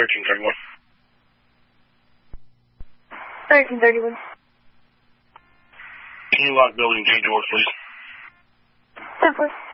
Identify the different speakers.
Speaker 1: 1331.
Speaker 2: 1331.
Speaker 1: Can you lock building J doors, please?
Speaker 2: 10-4.